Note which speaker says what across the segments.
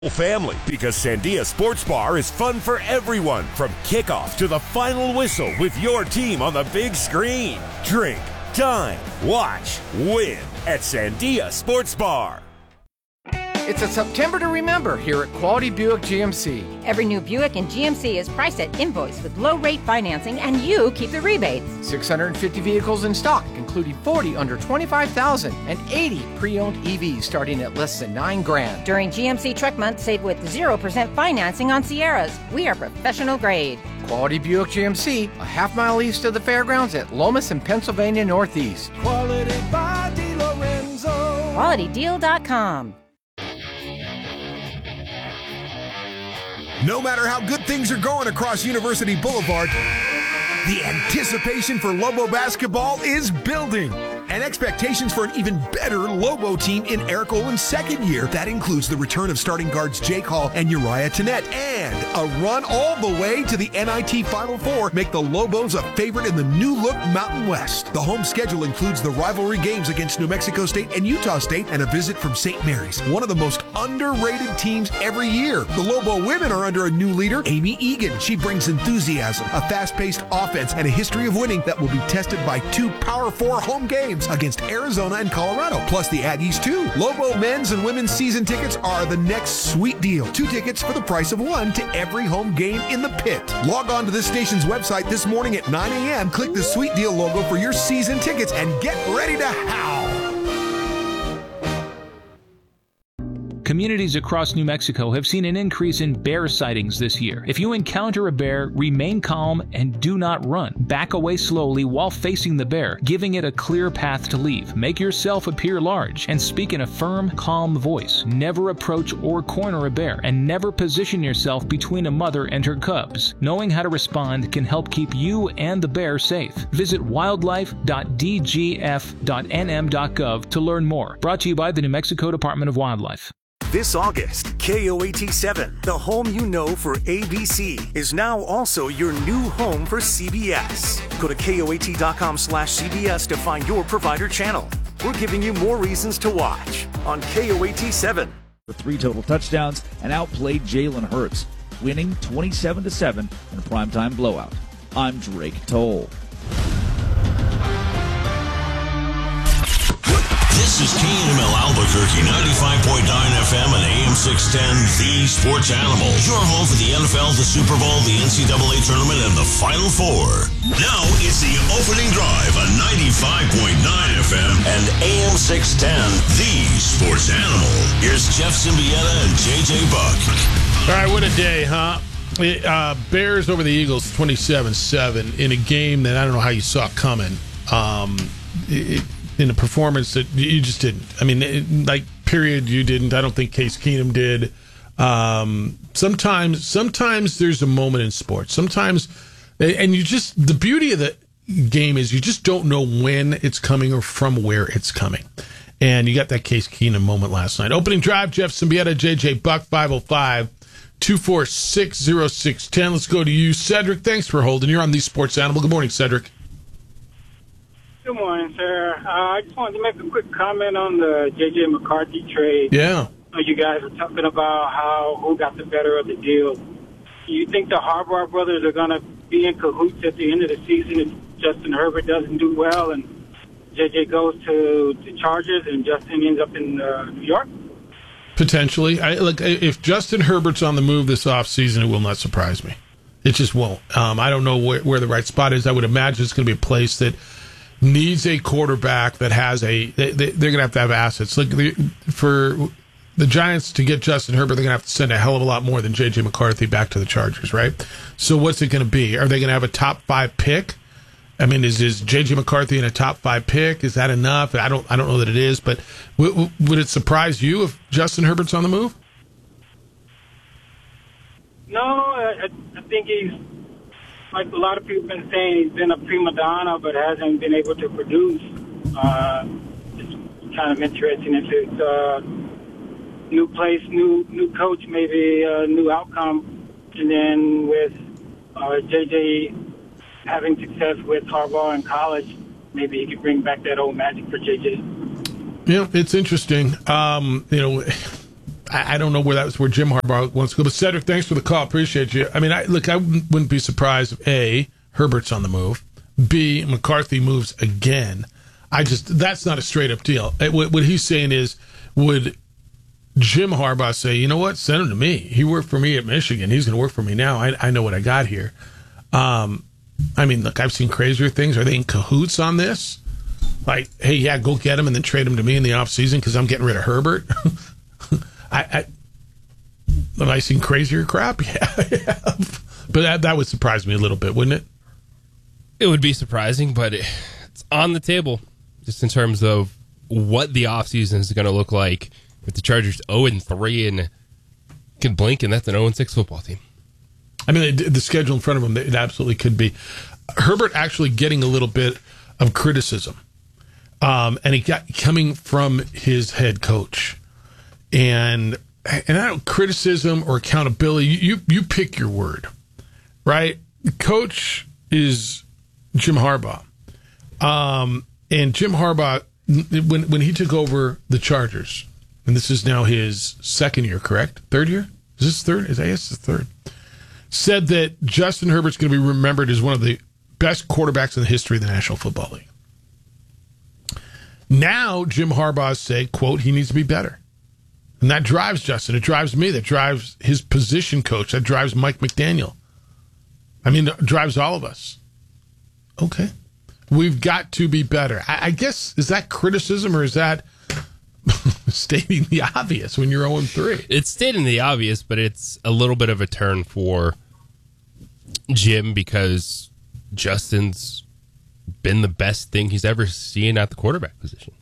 Speaker 1: family, because Sandia Sports Bar is fun for everyone, from kickoff to the final whistle with your team on the big screen. Drink, dine, watch, win at Sandia Sports Bar.
Speaker 2: It's a September to remember here at Quality Buick GMC.
Speaker 3: Every new Buick in GMC is priced at invoice with low-rate financing, and you keep the rebates.
Speaker 2: 650 vehicles in stock, including 40 under $25,000 and 80 pre-owned EVs starting at less than $9,000.
Speaker 3: During GMC Truck Month, save with 0% financing on Sierras. We are professional grade.
Speaker 2: Quality Buick GMC, a half-mile east of the fairgrounds at Lomas and Pennsylvania Northeast.
Speaker 4: Quality by DeLorenzo.
Speaker 3: QualityDeal.com.
Speaker 5: No matter how good things are going across University Boulevard, the anticipation for Lobo basketball is building. And expectations for an even better Lobo team in Eric Olin's second year. That includes the return of starting guards Jake Hall and Uriah Tennette, and a run all the way to the NIT Final Four make the Lobos a favorite in the new-look Mountain West. The home schedule includes the rivalry games against New Mexico State and Utah State, and a visit from St. Mary's, one of the most underrated teams every year. The Lobo women are under a new leader, Amy Egan. She brings enthusiasm, a fast-paced offense, and a history of winning that will be tested by 2 Power 4 home games against Arizona and Colorado, plus the Aggies too. Lobo men's and women's season tickets are the next sweet deal. 2 tickets for the price of 1 to every home game in the pit. Log on to this station's website this morning at 9 a.m. Click the sweet deal logo for your season tickets and get ready to howl.
Speaker 6: Communities across New Mexico have seen an increase in bear sightings this year. If you encounter a bear, remain calm and do not run. Back away slowly while facing the bear, giving it a clear path to leave. Make yourself appear large and speak in a firm, calm voice. Never approach or corner a bear, and never position yourself between a mother and her cubs. Knowing how to respond can help keep you and the bear safe. Visit wildlife.dgf.nm.gov to learn more. Brought to you by the New Mexico Department of Wildlife.
Speaker 7: This August, KOAT7, the home you know for ABC, is now also your new home for CBS. Go to KOAT.com/CBS to find your provider channel. We're giving you more reasons to watch on KOAT7.
Speaker 8: For 3 total touchdowns and outplayed Jalen Hurts, winning 27-7 in a primetime blowout. I'm Drake Toll.
Speaker 9: This is KNML Albuquerque, 95.9 FM and AM 610, the Sports Animal. Your home for the NFL, the Super Bowl, the NCAA Tournament, and the Final Four. Now it's the opening drive on 95.9 FM and AM 610, the Sports Animal. Here's Jeff Symbieta and JJ Buck.
Speaker 10: All right, what a day, huh? Bears over the Eagles 27-7 in a game that I don't know how you saw coming. In a performance that you just didn't. I mean, period, you didn't. I don't think Case Keenum did. Sometimes there's a moment in sports. Sometimes, and the beauty of the game is you just don't know when it's coming or from where it's coming. And you got that Case Keenum moment last night. Opening drive, Jeff Symbieta, JJ Buck, 505-246-0610. Let's go to you, Cedric. Thanks for holding. You're on the Sports Animal. Good morning, Cedric.
Speaker 11: Good morning, sir. I just wanted to make a quick comment on the J.J. McCarthy trade.
Speaker 10: Yeah.
Speaker 11: You guys were talking about who got the better of the deal. Do you think the Harbaugh brothers are going to be in cahoots at the end of the season if Justin Herbert doesn't do well and J.J. goes to the Chargers and Justin ends up in New York?
Speaker 10: Potentially. If Justin Herbert's on the move this offseason, it will not surprise me. It just won't. I don't know where the right spot is. I would imagine it's going to be a place that needs a quarterback that has they're going to have assets. For the Giants to get Justin Herbert, they're going to have to send a hell of a lot more than J.J. McCarthy back to the Chargers, right? So what's it going to be? Are they going to have a top 5 pick? I mean, is J.J. McCarthy in a top 5 pick? Is that enough? I don't know that it is, but would it surprise you if Justin Herbert's on the move?
Speaker 11: No, I think he's, like a lot of people have been saying, he's been a prima donna but hasn't been able to produce. It's kind of interesting if it's new place, new coach, maybe a new outcome. And then with J.J. having success with Harbaugh in college, maybe he could bring back that old magic for J.J.
Speaker 10: Yeah, it's interesting. I don't know where Jim Harbaugh wants to go. But Cedric, thanks for the call. Appreciate you. I mean, I wouldn't be surprised if A, Herbert's on the move, B, McCarthy moves again. That's not a straight up deal. What he's saying is, would Jim Harbaugh say, you know what, send him to me. He worked for me at Michigan. He's going to work for me now. I know what I got here. I mean, look, I've seen crazier things. Are they in cahoots on this? Like, hey, yeah, go get him and then trade him to me in the offseason because I'm getting rid of Herbert? Have I seen crazier crap? Yeah. But that would surprise me a little bit, wouldn't it?
Speaker 12: It would be surprising, but it's on the table just in terms of what the offseason is going to look like with the Chargers 0-3 and can blink, and that's an 0-6 football team.
Speaker 10: I mean, the schedule in front of them, it absolutely could be. Herbert actually getting a little bit of criticism, and he got coming from his head coach. And I don't criticism or accountability. You pick your word, right? The coach is Jim Harbaugh, and Jim Harbaugh, when he took over the Chargers, and this is now his second year, correct? Third year? Is this third? I guess it's third. Said that Justin Herbert's going to be remembered as one of the best quarterbacks in the history of the National Football League. Now Jim Harbaugh say, quote, he needs to be better. And that drives Justin. It drives me. That drives his position coach. That drives Mike McDaniel. I mean, it drives all of us. Okay. We've got to be better. I guess, is that criticism or is that stating the obvious when you're 0-3?
Speaker 12: It's stating the obvious, but it's a little bit of a turn for Jim because Justin's been the best thing he's ever seen at the quarterback position.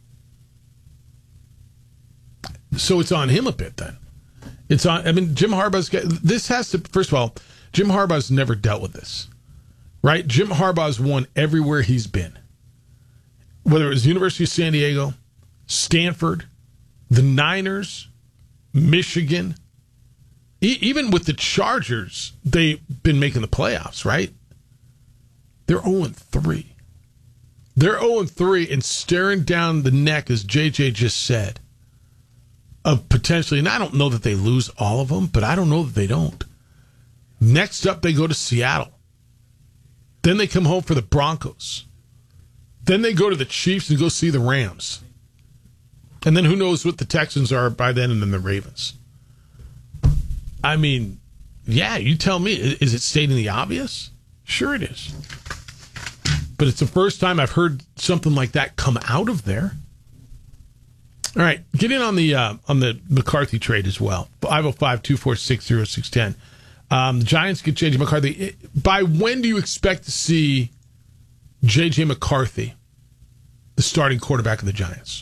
Speaker 10: So it's on him a bit then. It's on. I mean, Jim Harbaugh's this has to. First of all, Jim Harbaugh's never dealt with this, right? Jim Harbaugh's won everywhere he's been, whether it was University of San Diego, Stanford, the Niners, Michigan, even with the Chargers, they've been making the playoffs, right? They're 0-3. They're 0-3 and staring down the neck, as JJ just said, of potentially, and I don't know that they lose all of them, but I don't know that they don't. Next up, they go to Seattle. Then they come home for the Broncos. Then they go to the Chiefs and go see the Rams. And then who knows what the Texans are by then, and then the Ravens. I mean, yeah, you tell me. Is it stating the obvious? Sure it is. But it's the first time I've heard something like that come out of there. All right, get in on the McCarthy trade as well. 505-246-0610. The Giants get J.J. McCarthy. By when do you expect to see J.J. McCarthy, the starting quarterback of the Giants?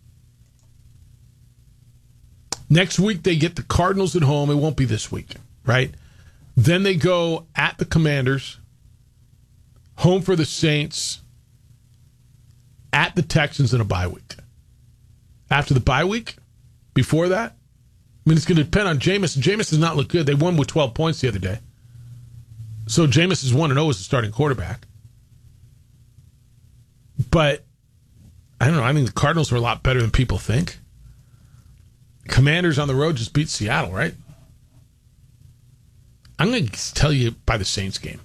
Speaker 10: Next week, they get the Cardinals at home. It won't be this week, right? Then they go at the Commanders, home for the Saints, at the Texans in a bye week. After the bye week, before that, I mean, it's going to depend on Jameis. Jameis does not look good. They won with 12 points the other day. So Jameis is 1-0 as the starting quarterback. But, I don't know. I think the Cardinals are a lot better than people think. Commanders on the road just beat Seattle, right? I'm going to tell you by the Saints game.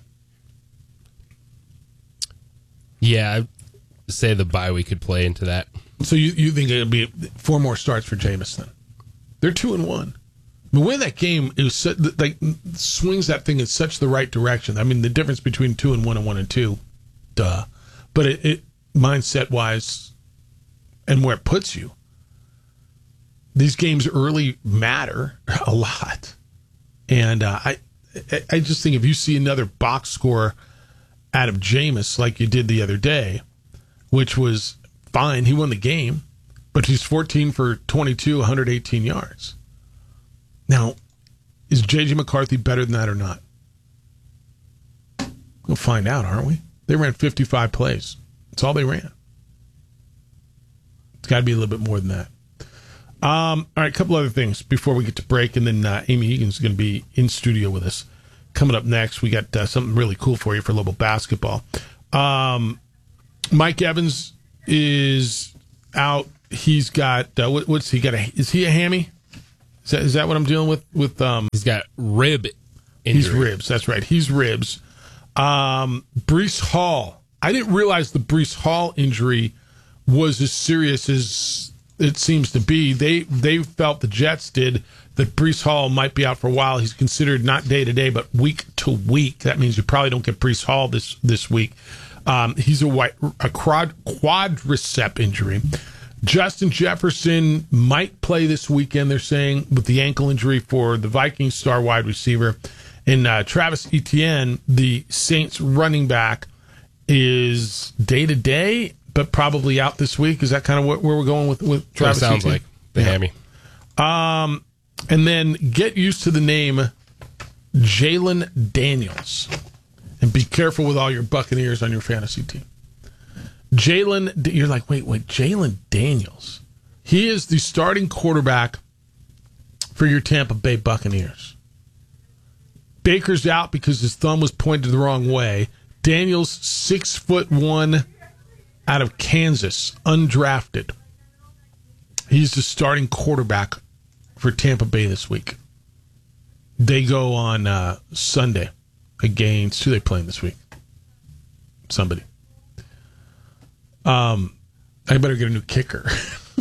Speaker 12: Yeah, I'd say the bye week could play into that.
Speaker 10: So you think it'll be 4 more starts for Jameis then? They're 2-1. The way that game is like swings that thing in such the right direction. I mean, the difference between 2-1 and 1-2, duh. But it mindset wise, and where it puts you, these games early matter a lot. And I just think if you see another box score out of Jameis like you did the other day, which was fine, he won the game, but he's 14 for 22, 118 yards. Now, is J.J. McCarthy better than that or not? We'll find out, aren't we? They ran 55 plays. That's all they ran. It's got to be a little bit more than that. All right, a couple other things before we get to break, and then Amy Egan's going to be in studio with us. Coming up next, we got something really cool for you for Lobo basketball. Mike Evans is out. He's got what's he got? Is he a hammy? Is that what I'm dealing with?
Speaker 12: He's got rib injury.
Speaker 10: He's ribs. That's right. He's ribs. Breece Hall. I didn't realize the Breece Hall injury was as serious as it seems to be. They felt, the Jets did, that Breece Hall might be out for a while. He's considered not day to day, but week to week. That means you probably don't get Breece Hall this week. He's a quadricep injury. Justin Jefferson might play this weekend, they're saying, with the ankle injury for the Vikings star wide receiver. And Travis Etienne, the Saints running back, is day to day, but probably out this week. Is that kind of where we're going with Travis?
Speaker 12: Sounds Etienne? Like the hammy.
Speaker 10: And then get used to the name Jalen Daniels. And be careful with all your Buccaneers on your fantasy team. Jalen, you're like, wait, Jalen Daniels. He is the starting quarterback for your Tampa Bay Buccaneers. Baker's out because his thumb was pointed the wrong way. Daniels, 6'1", out of Kansas, undrafted. He's the starting quarterback for Tampa Bay this week. They go on Sunday against, who are they playing this week? Somebody. I better get a new kicker.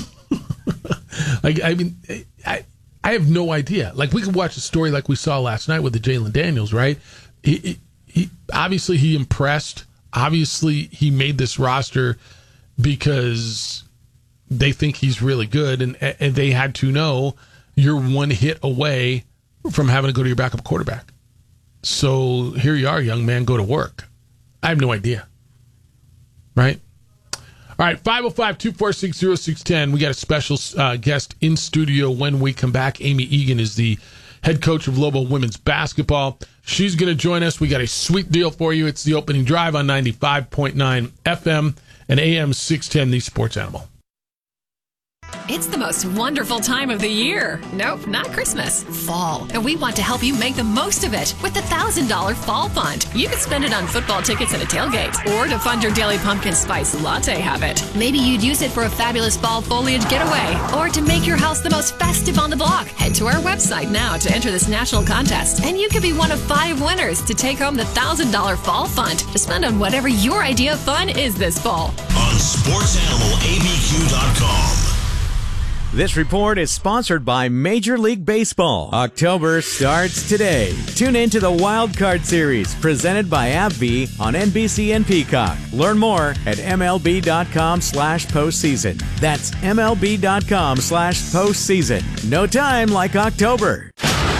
Speaker 10: I have no idea. Like, we could watch a story like we saw last night with the Jalen Daniels, right? He obviously he impressed. Obviously he made this roster because they think he's really good, and they had to know you're one hit away from having to go to your backup quarterback. So here you are, young man, go to work. I have no idea. Right? All right, 505-246-0610. We got a special guest in studio when we come back. Amy Egan is the head coach of Lobo women's basketball. She's going to join us. We got a sweet deal for you. It's the opening drive on 95.9 FM and AM 610, the Sports Animal.
Speaker 13: It's the most wonderful time of the year. Nope, not Christmas. Fall. And we want to help you make the most of it with the $1,000 Fall Fund. You could spend it on football tickets and a tailgate, or to fund your daily pumpkin spice latte habit. Maybe you'd use it for a fabulous fall foliage getaway, or to make your house the most festive on the block. Head to our website now to enter this national contest, and you could be one of 5 winners to take home the $1,000 Fall Fund to spend on whatever your idea of fun is this fall.
Speaker 9: On SportsAnimalABQ.com.
Speaker 14: This report is sponsored by Major League Baseball. October starts today. Tune in to the Wild Card Series presented by AbbVie on NBC and Peacock. Learn more at MLB.com/postseason. That's MLB.com/postseason. No time like October.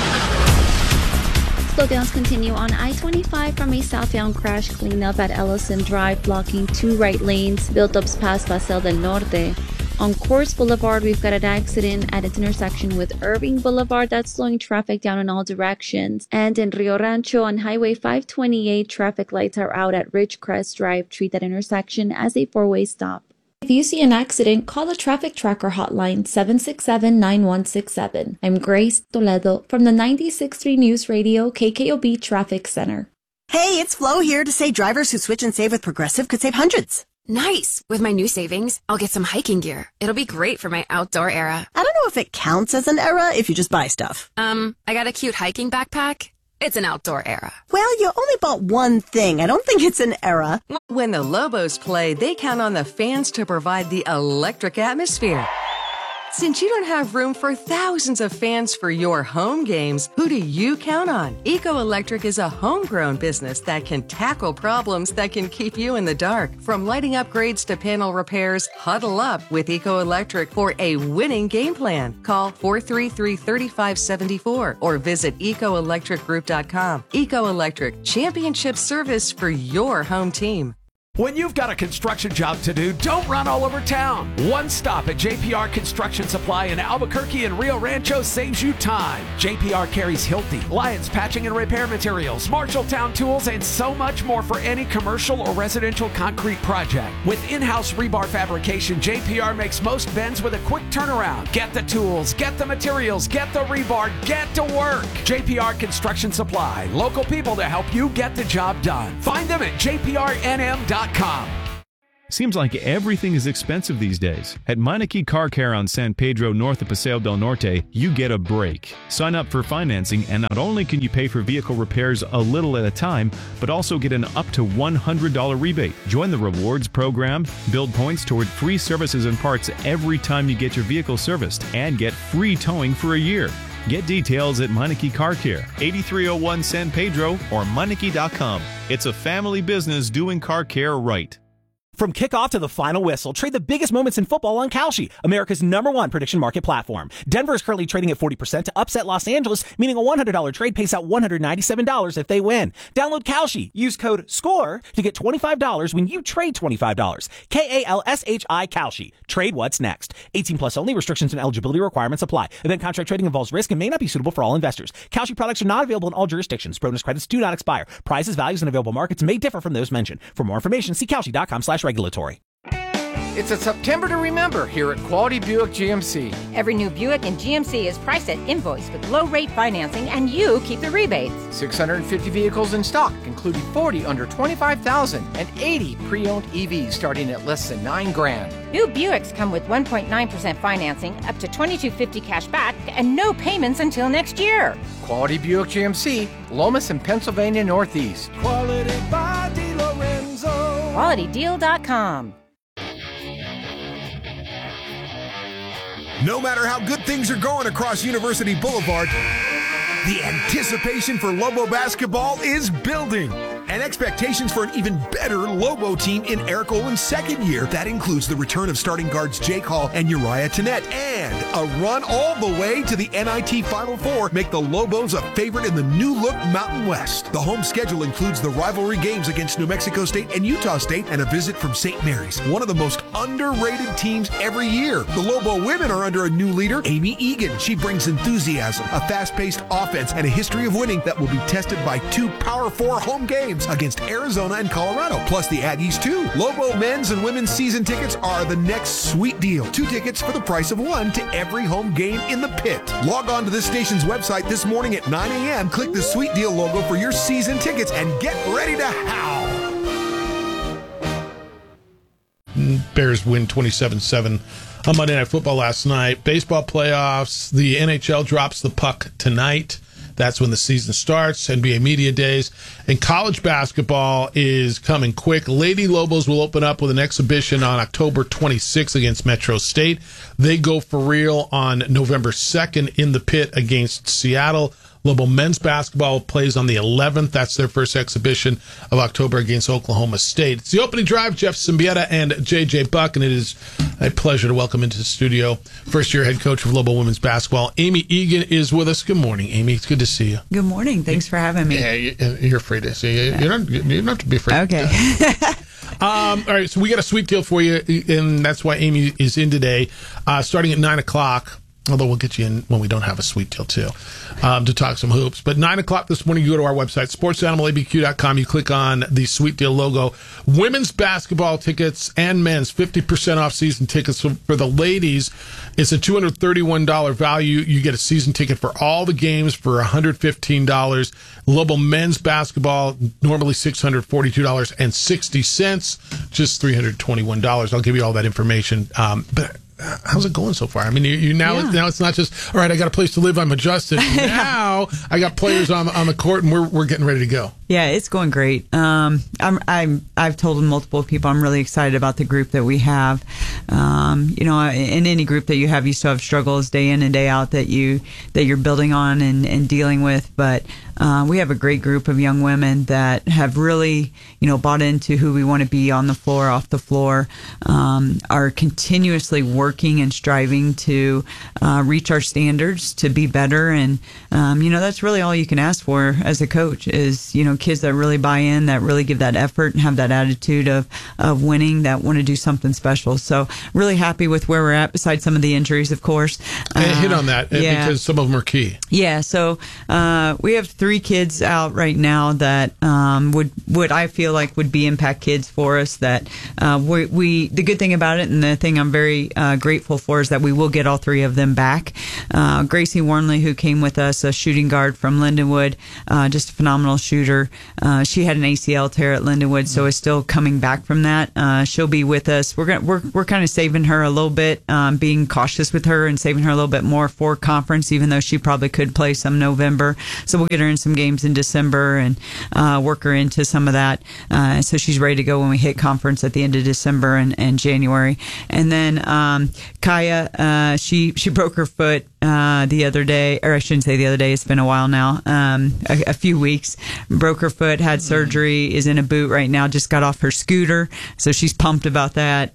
Speaker 15: Slowdowns continue on I-25 from a southbound crash cleanup at Ellison Drive, blocking 2 right lanes. Build-ups past Paseo del Norte. On Coors Boulevard, we've got an accident at its intersection with Irving Boulevard that's slowing traffic down in all directions. And in Rio Rancho on Highway 528, traffic lights are out at Ridgecrest Drive. Treat that intersection as a 4-way stop. If you see an accident, call the Traffic Tracker hotline 767-9167. I'm Grace Toledo from the 96.3 News Radio KKOB Traffic Center.
Speaker 16: Hey, it's Flo here to say drivers who switch and save with Progressive could save hundreds.
Speaker 17: Nice! With my new savings, I'll get some hiking gear. It'll be great for my outdoor era.
Speaker 16: I don't know if it counts as an era if you just buy stuff.
Speaker 17: I got a cute hiking backpack. It's an outdoor era.
Speaker 16: Well, you only bought one thing. I don't think it's an era.
Speaker 18: When the Lobos play, they count on the fans to provide the electric atmosphere. Since you don't have room for thousands of fans for your home games, who do you count on? Eco Electric is a homegrown business that can tackle problems that can keep you in the dark. From lighting upgrades to panel repairs, huddle up with Eco Electric for a winning game plan. Call 433-3574 or visit ecoelectricgroup.com. Eco Electric, championship service for your home team.
Speaker 19: When you've got a construction job to do, don't run all over town. One stop at JPR Construction Supply in Albuquerque and Rio Rancho saves you time. JPR carries Hilti, Lyons Patching and Repair Materials, Marshalltown Tools, and so much more for any commercial or residential concrete project. With in-house rebar fabrication, JPR makes most bends with a quick turnaround. Get the tools, get the materials, get the rebar, get to work. JPR Construction Supply, local people to help you get the job done. Find them at jprnm.com.
Speaker 20: Seems like everything is expensive these days. At Meineke Car Care on San Pedro north of Paseo del Norte, you get a break. Sign up for financing and not only can you pay for vehicle repairs a little at a time, but also get an up to $100 rebate. Join the rewards program, build points toward free services and parts every time you get your vehicle serviced, and get free towing for a year. Get details at Meineke Car Care, 8301 San Pedro or Meineke.com. It's a family business doing car care right.
Speaker 21: From kickoff to the final whistle, trade the biggest moments in football on Kalshi, America's #1 prediction market platform. Denver is currently trading at 40% to upset Los Angeles, meaning a $100 trade pays out $197 if they win. Download Kalshi. Use code SCORE to get $25 when you trade $25. KALSHI Kalshi. Trade what's next. 18 plus only. Restrictions and eligibility requirements apply. Event contract trading involves risk and may not be suitable for all investors. Kalshi products are not available in all jurisdictions. Bonus credits do not expire. Prices, values, and available markets may differ from those mentioned. For more information, see Kalshi.com/regulatory.
Speaker 2: It's a September to remember here at Quality Buick GMC.
Speaker 3: Every new Buick in GMC is priced at invoice with low-rate financing, and you keep the rebates.
Speaker 2: 650 vehicles in stock, including 40 under $25,000 and 80 pre-owned EVs starting at less than $9,000.
Speaker 3: New Buicks come with 1.9% financing, up to $2,250 cash back, and no payments until next year.
Speaker 2: Quality Buick GMC, Lomas and Pennsylvania Northeast.
Speaker 4: Quality by DeLorenzo.
Speaker 3: QualityDeal.com.
Speaker 5: No matter how good things are going across University Boulevard, the anticipation for Lobo basketball is building. And expectations for an even better Lobo team in Eric Olin's second year. That includes the return of starting guards Jake Hall and Uriah Tennette, and a run all the way to the NIT Final Four make the Lobos a favorite in the new-look Mountain West. The home schedule includes the rivalry games against New Mexico State and Utah State and a visit from St. Mary's, one of the most underrated teams every year. The Lobo women are under a new leader, Amy Egan. She brings enthusiasm, a fast-paced offense, and a history of winning that will be tested by 2 Power 4 home games against Arizona and Colorado, plus the Aggies too. Lobo men's and women's season tickets are the next sweet deal. 2 tickets for the price of 1 to every home game in the pit. Log on to this station's website this morning at 9 a.m. Click the Sweet Deal logo for your season tickets and get ready to howl.
Speaker 10: Bears win 27-7 on Monday Night Football last night. Baseball playoffs. The NHL drops the puck tonight. That's when the season starts, NBA Media Days. And college basketball is coming quick. Lady Lobos will open up with an exhibition on October 26th against Metro State. They go for real on November 2nd in the pit against Seattle. Lobo men's basketball plays on the 11th. That's their first exhibition of October against Oklahoma State. It's the opening drive. Jeff Symbieta and J.J. Buck, and it is a pleasure to welcome into the studio first-year head coach of Lobo women's basketball, Amy Egan, is with us. Good morning, Amy. It's good to see you.
Speaker 22: Good morning. Thanks for having me.
Speaker 10: Yeah, you're free to see you. You don't have to be afraid.
Speaker 22: Okay.
Speaker 10: All right, so we got a sweet deal for you, and that's why Amy is in today, starting at 9 o'clock. Although we'll get you in when we don't have a sweet deal, too, to talk some hoops. But 9 o'clock this morning, you go to our website, sportsanimalabq.com. You click on the sweet deal logo. Women's basketball tickets and men's, 50% off season tickets. So for the ladies, it's a $231 value. You get a season ticket for all the games for $115. Lobo men's basketball, normally $642.60, just $321. I'll give you all that information. But how's it going so far? I mean, now it's not just, all right, I got a place to live, I'm adjusted. Now I got players on the court, and we're getting ready to go.
Speaker 22: Yeah, it's going great. I've told multiple people I'm really excited about the group that we have. In any group that you have, you still have struggles day in and day out that you're building on and dealing with. But we have a great group of young women that have really, bought into who we want to be on the floor, off the floor, are continuously working and striving to reach our standards, to be better. And, that's really all you can ask for as a coach is, kids that really buy in, that really give that effort and have that attitude of winning, that want to do something special. So really happy with where we're at, besides some of the injuries, of course.
Speaker 10: Hit on that because some of them are key. Yeah.
Speaker 22: So we have 3 kids out right now that would I feel like would be impact kids for us. That we the good thing about it, and the thing I'm very grateful for, is that we will get all 3 of them back. Gracie Warnley, who came with us, a shooting guard from Lindenwood, just a phenomenal shooter. her. She had an ACL tear at Lindenwood, so is still coming back from that. She'll be with us. We're kind of saving her a little bit, being cautious with her and saving her a little bit more for conference, even though she probably could play some November. So we'll get her in some games in December and work her into some of that. So she's ready to go when we hit conference at the end of December and January. And then Kaya, she broke her foot the other day, or I shouldn't say the other day, it's been a while now, a few weeks. Broke her foot, had surgery, is in a boot right now, just got off her scooter, so she's pumped about that.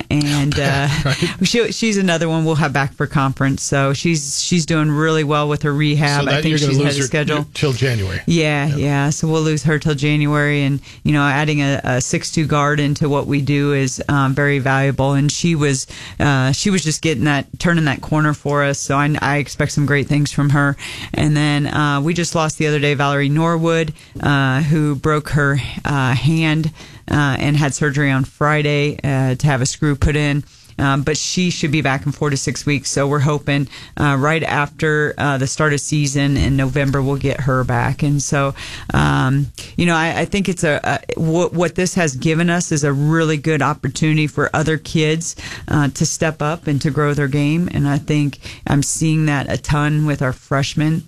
Speaker 22: She's another one we'll have back for conference, so she's doing really well with her rehab.
Speaker 10: So that
Speaker 22: I think
Speaker 10: you're going
Speaker 22: she's
Speaker 10: to
Speaker 22: ahead
Speaker 10: lose
Speaker 22: of
Speaker 10: her
Speaker 22: schedule
Speaker 10: till January.
Speaker 22: Yeah. So we'll lose her till January, and adding a 6'2" guard into what we do is very valuable. And she was just turning that corner for us. So I expect some great things from her. And then we just lost the other day Valerie Norwood, who broke her hand and had surgery on Friday to have a screw put in. But she should be back in 4 to 6 weeks. So we're hoping right after the start of season in November, we'll get her back. And so, I think it's what this has given us is a really good opportunity for other kids to step up and to grow their game. And I think I'm seeing that a ton with our freshmen.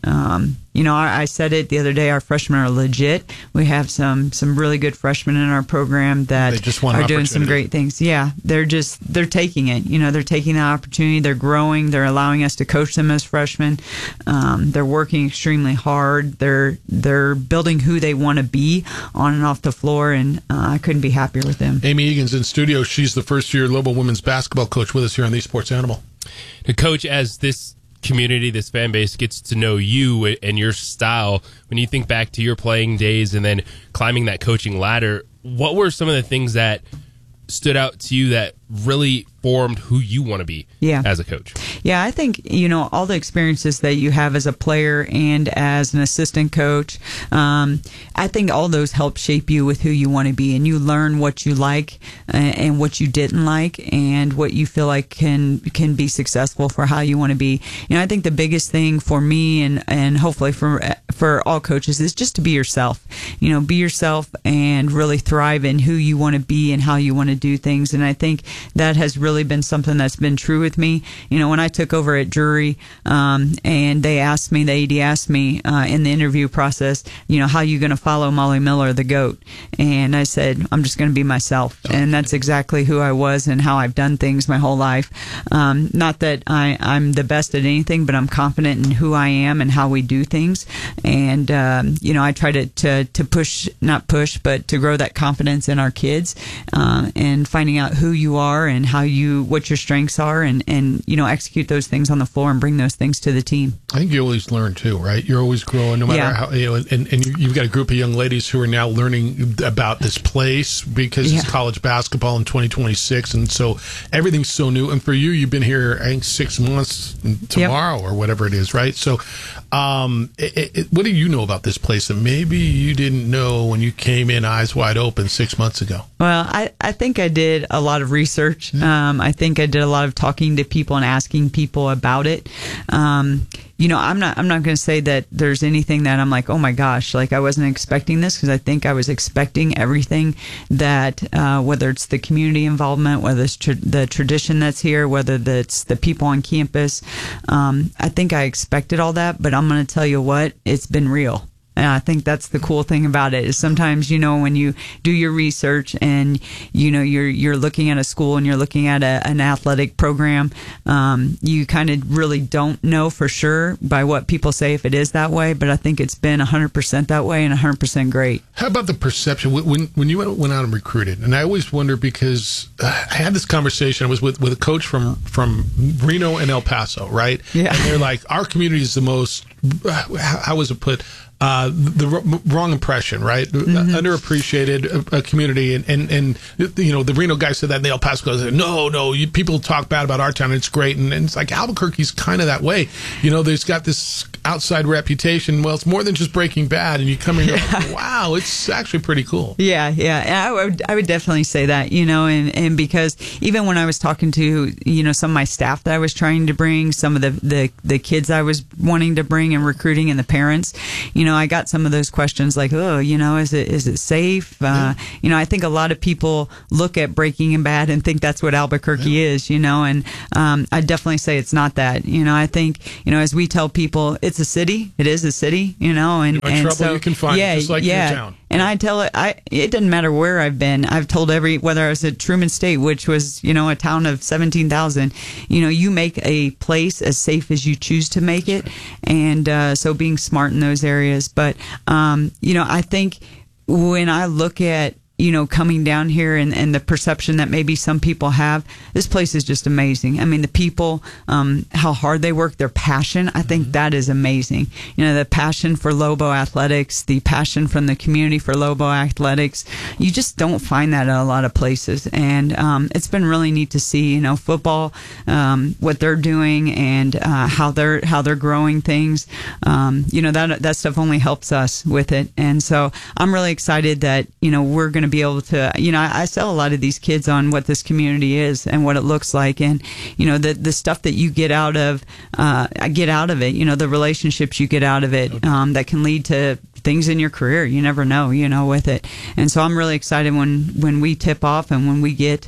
Speaker 22: I said it the other day, our freshmen are legit. We have some really good freshmen in our program that are doing some great things. Yeah, they're taking it. They're taking the opportunity. They're growing. They're allowing us to coach them as freshmen. They're working extremely hard. They're building who they want to be on and off the floor, and I couldn't be happier with them.
Speaker 10: Amy Egan's in studio. She's the first-year Lobo women's basketball coach with us here on the Sports Animal.
Speaker 12: To coach, as this community, this fan base gets to know you and your style, when you think back to your playing days and then climbing that coaching ladder, what were some of the things that stood out to you that really formed who you want to be as a coach?
Speaker 22: Yeah, I think, all the experiences that you have as a player and as an assistant coach, I think all those help shape you with who you want to be, and you learn what you like and what you didn't like and what you feel like can be successful for how you want to be. I think the biggest thing for me and hopefully for all coaches is just to be yourself. Be yourself and really thrive in who you want to be and how you want to do things. And I think that has really been something that's been true with me. When I took over at Drury, and the AD asked me in the interview process, how you going to follow Molly Miller, the GOAT? And I said, I'm just going to be myself. And that's exactly who I was and how I've done things my whole life. Not that I'm the best at anything, but I'm confident in who I am and how we do things. And, I try to not push, but to grow that confidence in our kids, and finding out who you are and what your strengths are, and execute those things on the floor and bring those things to the team.
Speaker 10: I think you always learn too, right? You're always growing, no matter how, and you've got a group of young ladies who are now learning about this place because it's college basketball in 2026, and so everything's so new. And for you, you've been here, I think, 6 months tomorrow or whatever it is, right? So, what do you know about this place that maybe you didn't know when you came in eyes wide open 6 months ago?
Speaker 22: Well, I think I did a lot of research. I think I did a lot of talking to people and asking people about it. I'm not going to say that there's anything that I'm like, oh my gosh, like I wasn't expecting this, because I think I was expecting everything that, whether it's the community involvement, whether it's the tradition that's here, whether it's the people on campus. I think I expected all that, but I'm going to tell you what, it's been real. And I think that's the cool thing about it is sometimes, when you do your research and, you're looking at a school and you're looking at an athletic program, you kind of really don't know for sure by what people say if it is that way. But I think it's been 100% that way and 100% great. How
Speaker 10: about the perception when you went out and recruited? And I always wonder, because I had this conversation. I was with a coach from Reno and El Paso, right? Yeah. And they're like, our community is the most, how was it put? The wrong impression, right? Mm-hmm. Underappreciated community, and the Reno guy said that, and the El Paso guy said, no, people talk bad about our town, and it's great, and it's like Albuquerque's kind of that way. There's got this outside reputation. Well, it's more than just Breaking Bad, and you come in and you're like, wow, it's actually pretty cool. Yeah. And I would definitely say that, and because even when I was talking to, some of my staff that I was trying to bring, some of the kids I was wanting to bring
Speaker 22: coaching and recruiting and the parents. I got some of those questions like, oh, is it safe? I think a lot of people look at Breaking Bad and think that's what Albuquerque is, and I definitely say it's not that. I think, as we tell people, it's a city. It is a city, and
Speaker 10: trouble
Speaker 22: so,
Speaker 10: you can find, just like your town.
Speaker 22: And I tell it, it doesn't matter where I've been. I've told whether I was at Truman State, which was, a town of 17,000, you make a place as safe as you choose to make it. And so being smart in those areas. But, I think when I look at, coming down here and the perception that maybe some people have, this place is just amazing. I mean, the people, how hard they work, their passion, I think that is amazing. The passion for Lobo athletics, the passion from the community for Lobo athletics, you just don't find that in a lot of places. And it's been really neat to see, football, what they're doing and how they're growing things. That stuff only helps us with it. And so I'm really excited that, we're going to be able to, I sell a lot of these kids on what this community is and what it looks like. And, the stuff that you get out of, I get out of it, the relationships you get out of it, that can lead to things in your career. You never know, with it. And so I'm really excited when we tip off and when we get,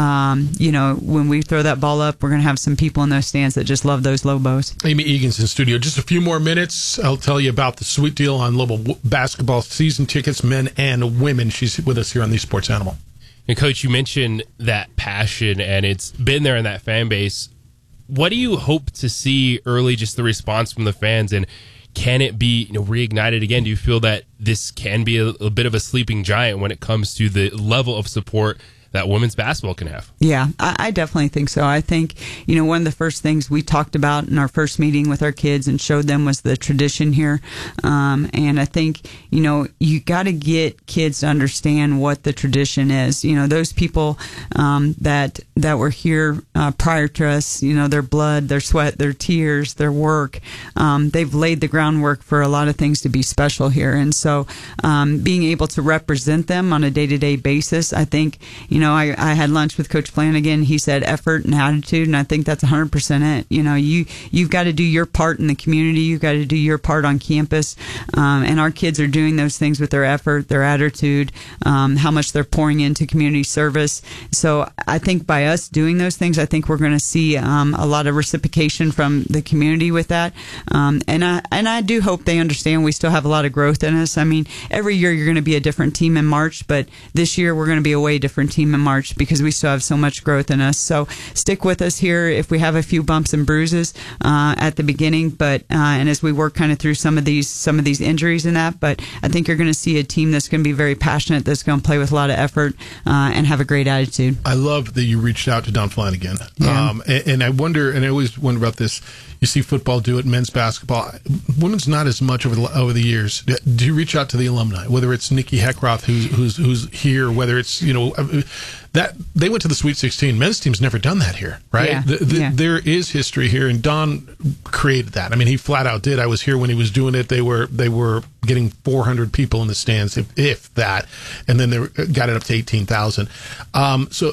Speaker 22: when we throw that ball up, we're going to have some people in those stands that just love those Lobos.
Speaker 10: Amy Egan's in studio. Just a few more minutes. I'll tell you about the sweet deal on Lobo basketball season tickets, men and women. She's with us here on the Sports Animal.
Speaker 12: And Coach, you mentioned that passion, and it's been there in that fan base. What do you hope to see early, just the response from the fans, and can it be reignited again? Do you feel that this can be a bit of a sleeping giant when it comes to the level of support that women's basketball can have?
Speaker 22: Yeah, I definitely think so. I think, one of the first things we talked about in our first meeting with our kids and showed them was the tradition here. And I think, you got to get kids to understand what the tradition is. Those people that were here prior to us, their blood, their sweat, their tears, their work, they've laid the groundwork for a lot of things to be special here. And so being able to represent them on a day-to-day basis, I think, I had lunch with Coach Flanagan. He said effort and attitude, and I think that's 100% it. You've got to do your part in the community. You've got to do your part on campus. And our kids are doing those things with their effort, their attitude, how much they're pouring into community service. So I think by us doing those things, I think we're going to see a lot of reciprocation from the community with that. And I do hope they understand we still have a lot of growth in us. I mean, every year you're going to be a different team in March, but this year we're going to be a way different team in March because we still have so much growth in us. So stick with us here if we have a few bumps and bruises at the beginning, but and as we work kind of through some of these injuries and that, but I think you're going to see a team that's going to be very passionate, that's going to play with a lot of effort and have a great attitude.
Speaker 10: I love that you reached out to Don Flanagan. Yeah. And I wonder, and I always wonder about this. You see football do it, men's basketball. Women's not as much over the years. Do you reach out to the alumni, whether it's Nikki Heckroth, who's here, whether it's that they went to the Sweet 16. Men's team's never done that here, right? Yeah. There is history here, and Don created that. I mean, he flat out did. I was here when he was doing it. They were getting 400 people in the stands, if that, and then they got it up to 18,000. So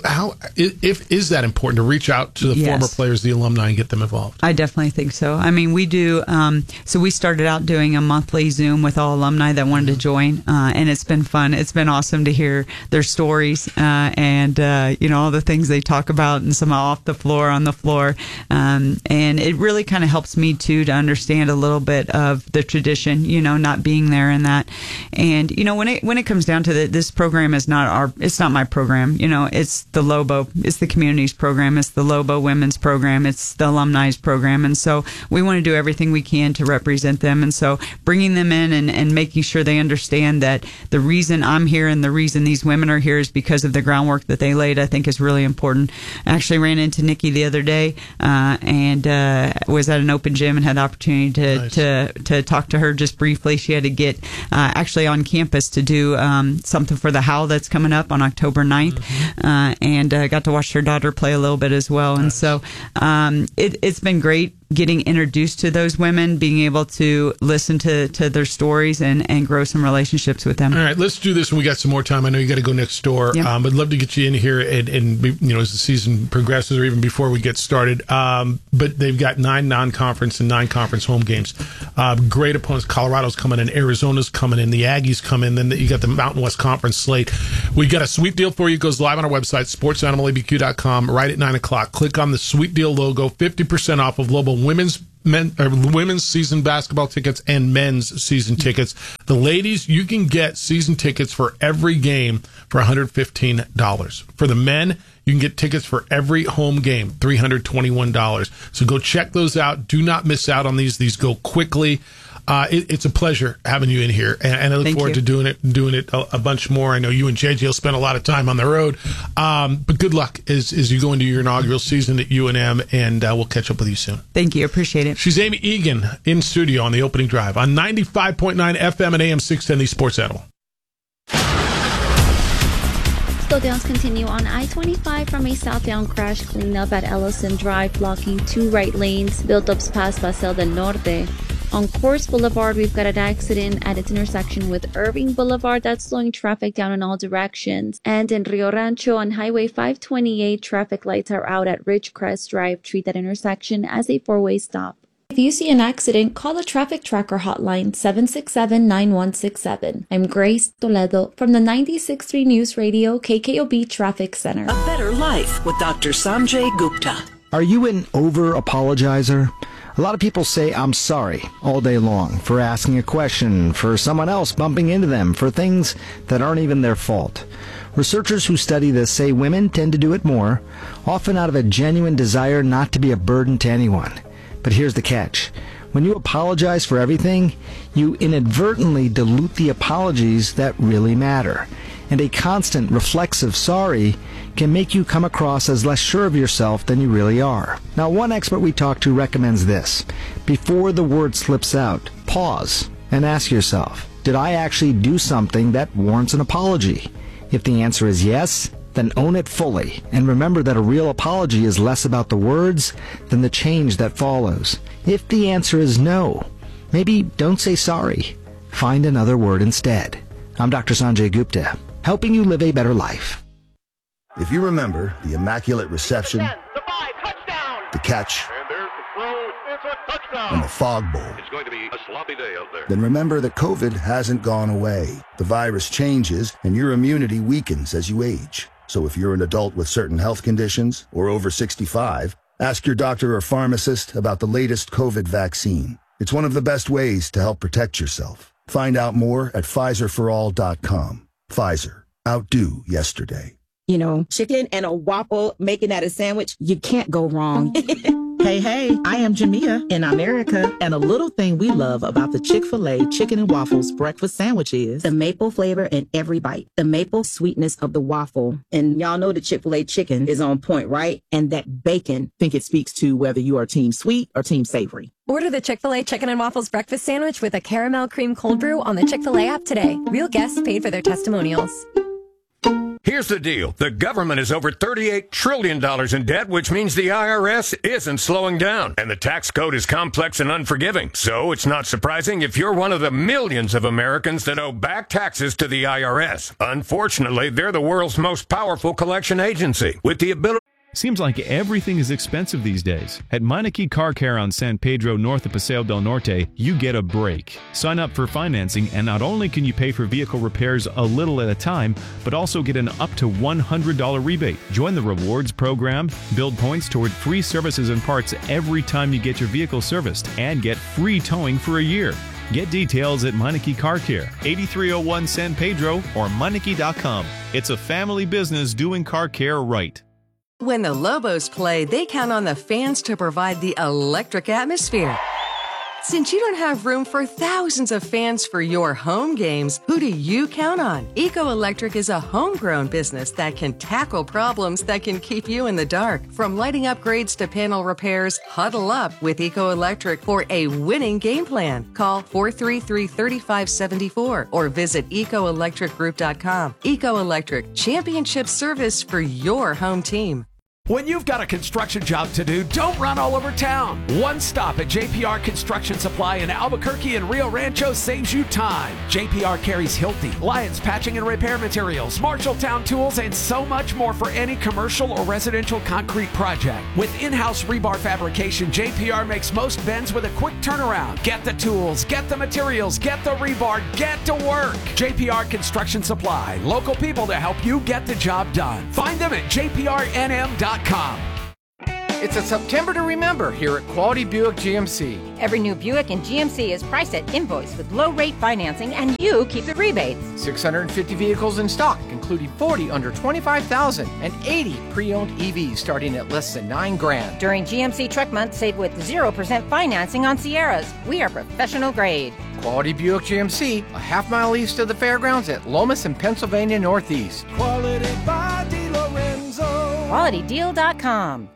Speaker 10: is that important to reach out to the former players, the alumni, and get them involved?
Speaker 22: I definitely think so. I mean, we do. So we started out doing a monthly Zoom with all alumni that wanted to join, and it's been fun. It's been awesome to hear their stories and all the things they talk about, and some off the floor, on the floor, and it really kind of helps me too to understand a little bit of the tradition. Not being there in that, and when it comes down to this program is it's not my program. It's the Lobo, it's the community's program, it's the Lobo women's program, it's the alumni's program, and so we want to do everything we can to represent them. And so bringing them in and making sure they understand that the reason I'm here and the reason these women are here is because of the groundwork that they laid, I think is really important. I actually ran into Nikki the other day and was at an open gym and had the opportunity to talk to her just briefly. She had to get actually on campus to do something for the Howl that's coming up on October 9th, and got to watch her daughter play a little bit as well. And so it's been great getting introduced to those women, being able to listen to their stories and grow some relationships with them.
Speaker 10: All right, let's do this when we got some more time. I know you got to go next door.
Speaker 22: Yep.
Speaker 10: I'd love to get you in here and as the season progresses or even before we get started. But they've got 9 non-conference and 9 conference home games. Great opponents. Colorado's coming in. Arizona's coming in. The Aggies come in. Then you got the Mountain West Conference slate. We got a sweet deal for you. It goes live on our website, sportsanimalabq.com, right at 9 o'clock. Click on the sweet deal logo, 50% off of Lobo women's season basketball tickets and men's season tickets. The ladies, you can get season tickets for every game for $115. For the men, you can get tickets for every home game, $321. So go check those out. Do not miss out on these. These go quickly. It's a pleasure having you in here, and I look forward to doing it a bunch more. I know you and JJ will spend a lot of time on the road, but good luck as you go into your inaugural season at UNM, and we'll catch up with you soon.
Speaker 22: Thank you. Appreciate it.
Speaker 10: She's Amy Egan in studio on the opening drive on 95.9 FM and AM 610, the Sports Animal.
Speaker 15: Slowdowns continue on I-25 from a southbound crash cleanup at Ellison Drive, blocking 2 right lanes. Build-ups past Paseo del Norte. On Coors Boulevard, we've got an accident at its intersection with Irving Boulevard that's slowing traffic down in all directions. And in Rio Rancho on Highway 528, traffic lights are out at Ridgecrest Drive. Treat that intersection as a 4-way stop. If you see an accident, call the Traffic Tracker hotline 767-9167. I'm Grace Toledo from the 96.3 News Radio KKOB Traffic Center.
Speaker 1: A better life with Dr. Sanjay Gupta.
Speaker 6: Are you an over-apologizer? A lot of people say I'm sorry all day long for asking a question, for someone else bumping into them, for things that aren't even their fault. Researchers who study this say women tend to do it more, often out of a genuine desire not to be a burden to anyone. But here's the catch. When you apologize for everything, you inadvertently dilute the apologies that really matter. And a constant reflexive sorry can make you come across as less sure of yourself than you really are. Now, one expert we talked to recommends this. Before the word slips out, pause and ask yourself, did I actually do something that warrants an apology? If the answer is yes, then own it fully. And remember that a real apology is less about the words than the change that follows. If the answer is no, maybe don't say sorry. Find another word instead. I'm Dr. Sanjay Gupta, helping you live a better life.
Speaker 23: If you remember the Immaculate Reception, the catch, and the Fog Bowl,
Speaker 24: it's going to be a sloppy day out there.
Speaker 23: Then remember that COVID hasn't gone away. The virus changes, and your immunity weakens as you age. So if you're an adult with certain health conditions or over 65, ask your doctor or pharmacist about the latest COVID vaccine. It's one of the best ways to help protect yourself. Find out more at PfizerForAll.com. Pfizer. Outdo yesterday.
Speaker 25: You know, chicken and a waffle, making that a sandwich, you can't go wrong. Hey, I am Jamia in America, and a little thing we love about the Chick-fil-A Chicken and Waffles breakfast sandwich is the maple flavor in every bite, the maple sweetness of the waffle. And y'all know the Chick-fil-A chicken is on point, right? And that bacon, I think it speaks to whether you are team sweet or team savory.
Speaker 26: Order the Chick-fil-A Chicken and Waffles breakfast sandwich with a caramel cream cold brew on the Chick-fil-A app today. Real guests paid for their testimonials.
Speaker 27: Here's the deal. The government is over $38 trillion in debt, which means the IRS isn't slowing down. And the tax code is complex and unforgiving. So it's not surprising if you're one of the millions of Americans that owe back taxes to the IRS. Unfortunately, they're the world's most powerful collection agency with the ability...
Speaker 20: Seems like everything is expensive these days. At Meineke Car Care on San Pedro north of Paseo del Norte, you get a break. Sign up for financing, and not only can you pay for vehicle repairs a little at a time, but also get an up to $100 rebate. Join the rewards program, build points toward free services and parts every time you get your vehicle serviced, and get free towing for a year. Get details at Meineke Car Care, 8301 San Pedro, or Meineke.com. It's a family business doing car care right.
Speaker 18: When the Lobos play, they count on the fans to provide the electric atmosphere. Since you don't have room for thousands of fans for your home games, who do you count on? Eco Electric is a homegrown business that can tackle problems that can keep you in the dark. From lighting upgrades to panel repairs, huddle up with Eco Electric for a winning game plan. Call 433-3574 or visit ecoelectricgroup.com. Eco Electric, championship service for your home team.
Speaker 19: When you've got a construction job to do, don't run all over town. One stop at JPR Construction Supply in Albuquerque and Rio Rancho saves you time. JPR carries Hilti, Lyons Patching and Repair Materials, Marshalltown Tools, and so much more for any commercial or residential concrete project. With in-house rebar fabrication, JPR makes most bends with a quick turnaround. Get the tools, get the materials, get the rebar, get to work. JPR Construction Supply, local people to help you get the job done. Find them at jprnm.com.
Speaker 2: It's a September to remember here at Quality Buick GMC.
Speaker 3: Every new Buick in GMC is priced at invoice with low-rate financing, and you keep the rebates.
Speaker 2: 650 vehicles in stock, including 40 under $25,000 and 80 pre-owned EVs starting at less than $9,000.
Speaker 3: During GMC Truck Month, save with 0% financing on Sierras. We are professional grade.
Speaker 2: Quality Buick GMC, a half-mile east of the fairgrounds at Lomas and Pennsylvania Northeast.
Speaker 4: Quality by DeLorenzo.
Speaker 3: QualityDeal.com.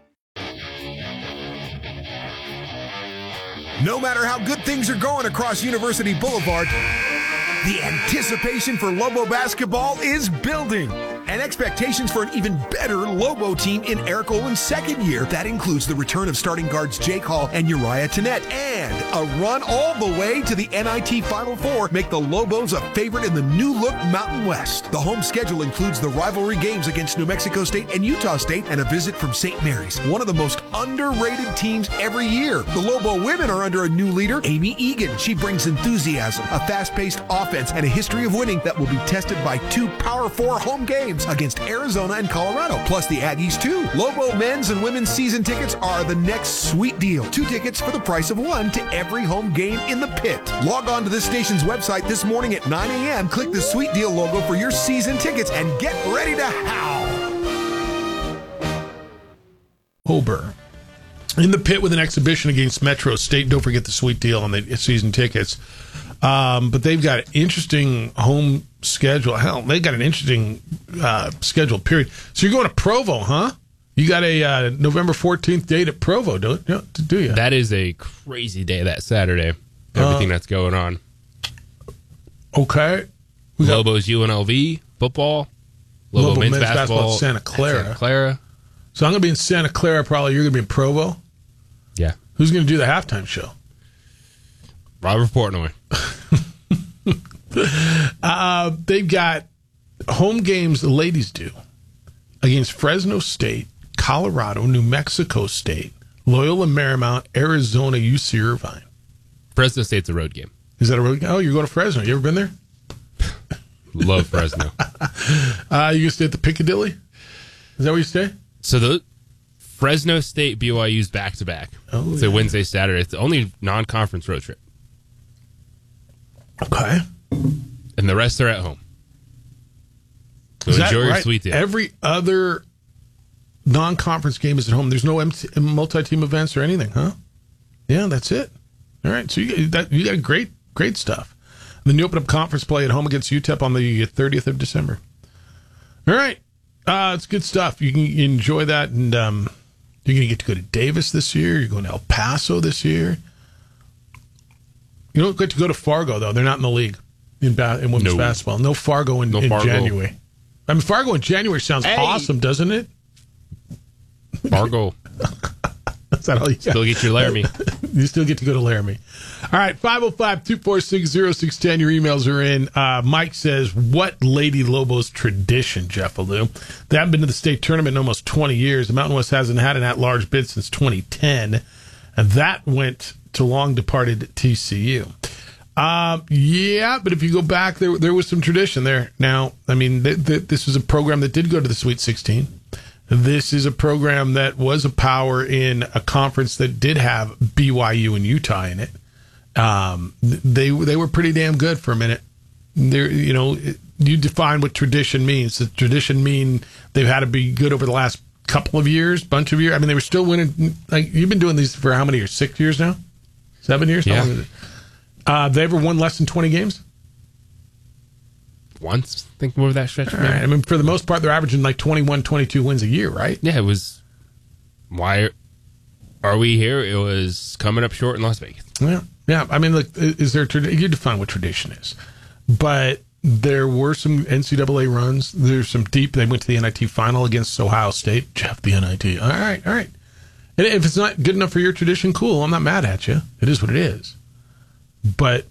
Speaker 5: No matter how good things are going across University Boulevard, the anticipation for Lobo basketball is building. And expectations for an even better Lobo team in Eric Olin's second year. That includes the return of starting guards Jake Hall and Uriah Tennette, and a run all the way to the NIT Final Four make the Lobos a favorite in the new-look Mountain West. The home schedule includes the rivalry games against New Mexico State and Utah State, and a visit from St. Mary's, one of the most underrated teams every year. The Lobo women are under a new leader, Amy Egan. She brings enthusiasm, a fast-paced offense, and a history of winning that will be tested by 2 Power 4 home games against Arizona and Colorado, plus the Aggies too. Lobo men's and women's season tickets are the next sweet deal. 2 tickets for the price of 1 to every home game in the pit. Log on to this station's website this morning at 9 a.m. Click the sweet deal logo for your season tickets and get ready to howl.
Speaker 10: Ober in the pit with an exhibition against Metro State. Don't forget the sweet deal on the season tickets. But they've got an interesting home schedule. Hell, they got an interesting schedule period. So you're going to Provo, huh? You got a November 14th date at Provo, do you?
Speaker 12: That is a crazy day, that Saturday. Everything that's going on.
Speaker 10: Okay.
Speaker 12: Lobos UNLV football. Lobo men's basketball
Speaker 10: at Santa Clara.
Speaker 12: Santa Clara.
Speaker 10: So I'm going to be in Santa Clara probably. You're going to be in Provo?
Speaker 12: Yeah.
Speaker 10: Who's going to do the halftime show?
Speaker 12: Robert Portnoy.
Speaker 10: They've got home games the ladies do against Fresno State, Colorado, New Mexico State, Loyola Marymount, Arizona, UC Irvine.
Speaker 12: Fresno State's a road game.
Speaker 10: Is that a road game? Oh, you're going to Fresno. You ever been there?
Speaker 12: Love Fresno.
Speaker 10: You stay at the Piccadilly? Is that where you stay?
Speaker 12: So the Fresno State BYU's back-to-back.
Speaker 10: Oh,
Speaker 12: it's a Wednesday, Saturday. It's the only non-conference road trip.
Speaker 10: Okay.
Speaker 12: And the rest are at home. So enjoy your sweet deal.
Speaker 10: Every other non-conference game is at home. There's no multi-team events or anything, huh? Yeah, that's it. All right. So you got great stuff. And then you open up conference play at home against UTEP on the 30th of December. All right. It's good stuff. You can enjoy that. And you're going to get to go to Davis this year. You're going to El Paso this year. You don't get to go to Fargo, though. They're not in the league in women's basketball. No Fargo in January. I mean, Fargo in January sounds awesome, doesn't it?
Speaker 12: Fargo.
Speaker 10: That's not all you
Speaker 12: still get your Laramie.
Speaker 10: You still get to go to Laramie. All right, 505-246-0610. Your emails are in. Mike says, what Lady Lobos tradition, Jeff Alou? They haven't been to the state tournament in almost 20 years. The Mountain West hasn't had an at-large bid since 2010. And that went to long-departed TCU. Yeah, but if you go back, there was some tradition there. Now, I mean, this was a program that did go to the Sweet 16. This is a program that was a power in a conference that did have BYU and Utah in it. They were pretty damn good for a minute. You define what tradition means. Does tradition mean they've had to be good over the last couple of years, bunch of years? I mean, they were still winning. Like, you've been doing these for how many years? 6 years now? 7 years?
Speaker 12: Yeah.
Speaker 10: How long is it? They ever won less than 20 games?
Speaker 12: Once. I think over that stretch.
Speaker 10: All right. I mean, for the most part, they're averaging like 21, 22 wins a year, right?
Speaker 12: Yeah, it was. Why are we here? It was coming up short in Las Vegas.
Speaker 10: Yeah. I mean, look, is there you define what tradition is, but There were some NCAA runs. There's some deep. They went to the NIT final against Ohio State. Jeff, the NIT. All right. And if it's not good enough for your tradition, cool. I'm not mad at you. It is what it is. But,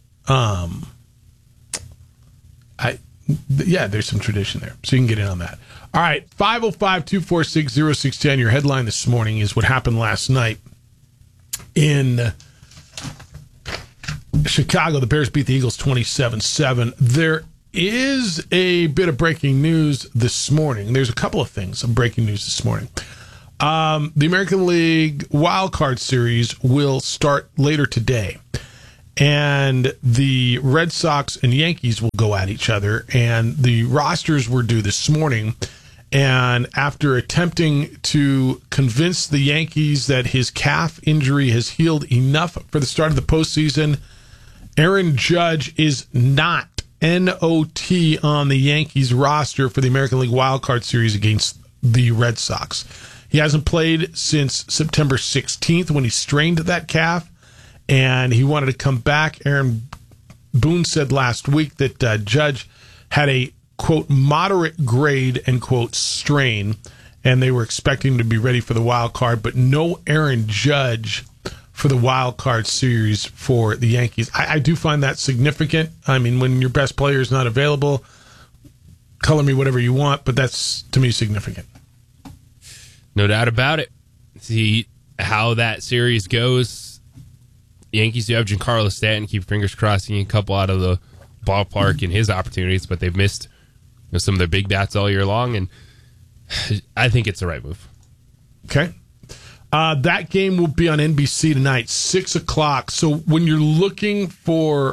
Speaker 10: there's some tradition there. So you can get in on that. All right. 505-246-0610. Your headline this morning is what happened last night in Chicago. The Bears beat the Eagles 27-7. There is a bit of breaking news this morning. There's a couple of things of breaking news this morning. The American League Wild Card Series will start later today. And the Red Sox and Yankees will go at each other. And the rosters were due this morning. And after attempting to convince the Yankees that his calf injury has healed enough for the start of the postseason, Aaron Judge is not NOT on the Yankees roster for the American League Wild Card Series against the Red Sox. He hasn't played since September 16th when he strained that calf, and he wanted to come back. Aaron Boone said last week that Judge had a, quote, moderate grade, end quote, strain, and they were expecting him to be ready for the wild card, but no Aaron Judge for the wild card series for the Yankees. I do find that significant. I mean, when your best player is not available, color me whatever you want, but that's, to me, significant.
Speaker 12: No doubt about it. See how that series goes. The Yankees do have Giancarlo Stanton. Keep fingers crossed, a couple out of the ballpark in his opportunities, but they've missed some of their big bats all year long, and I think it's the right move.
Speaker 10: Okay. That game will be on NBC tonight, 6 o'clock. So when you're looking for